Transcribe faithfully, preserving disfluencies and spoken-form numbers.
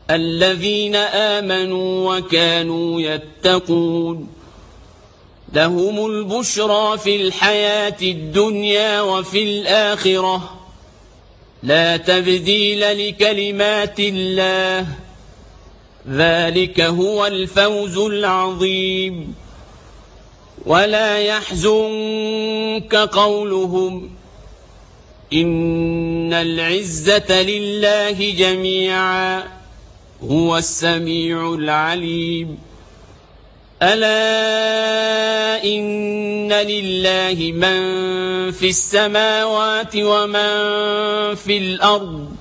الذين آمنوا وكانوا يتقون لهم البشرى في الحياة الدنيا وفي الآخرة لا تبديل لكلمات الله ذلك هو الفوز العظيم ولا يحزنك قولهم إن العزة لله جميعا هو السميع العليم ألا إن لله من في السماوات ومن في الأرض